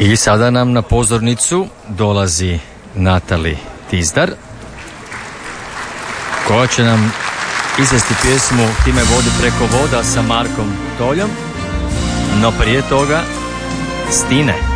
I sada nam na pozornicu dolazi Natali Tizdar, koja će nam izvesti pjesmu Ti me vodi preko voda sa Markom Toljom, no prije toga Stine.